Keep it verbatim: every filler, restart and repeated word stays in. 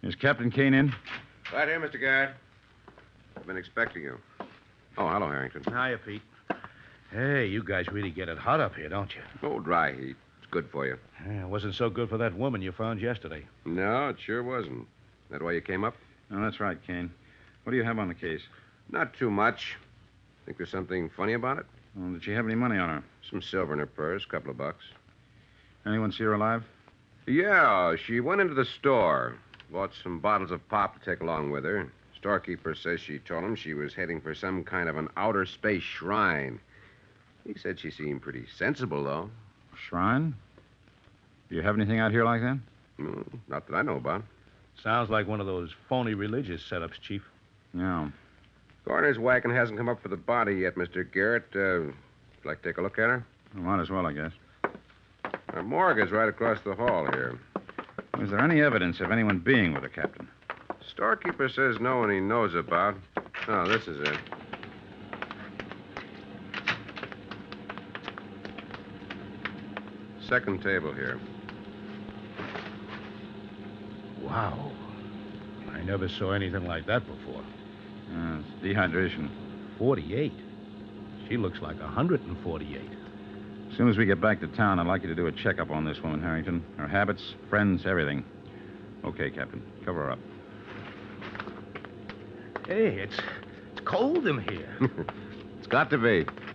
Is Captain Kane in? Right here, Mister Garrett. I've been expecting you. Oh, hello, Harrington. Hiya, Pete. Hey, you guys really get it hot up here, don't you? Oh, dry heat. It's good for you. Yeah, it wasn't so good for that woman you found yesterday. No, it sure wasn't. That why you came up? Oh, that's right, Kane. What do you have on the case? Not too much. Think there's something funny about it? Well, did she have any money on her? Some silver in her purse, a couple of bucks. Anyone see her alive? Yeah, she went into the store. Bought some bottles of pop to take along with her. Storekeeper says she told him she was heading for some kind of an outer space shrine. He said she seemed pretty sensible, though. Shrine? Do you have anything out here like that? Mm, not that I know about. Sounds like one of those phony religious setups, Chief. No. Coroner's wagon hasn't come up for the body yet, Mister Garrett. Uh, like to take a look at her? Well, might as well, I guess. Our morgue is right across the hall here. Was there any evidence of anyone being with the captain? Storekeeper says no one he knows about. Oh, this is it. Second table here. Wow. I never saw anything like that before. Uh, it's dehydration. forty-eight. She looks like one hundred forty-eight. As soon as we get back to town, I'd like you to do a checkup on this woman, Harrington. Her habits, friends, everything. Okay, Captain. Cover her up. Hey, it's it's cold in here. It's got to be.